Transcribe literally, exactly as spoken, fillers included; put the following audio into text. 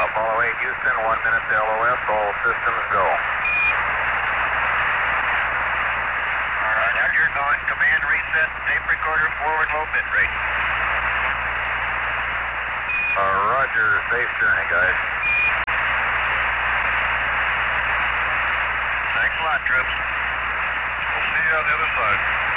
Apollo eight Houston, one minute to L O S, all systems go. Alright, Roger, on command reset, tape recorder forward low bit rate. Uh, roger, safe journey, guys. Thanks a lot, troops. We'll see you on the other side.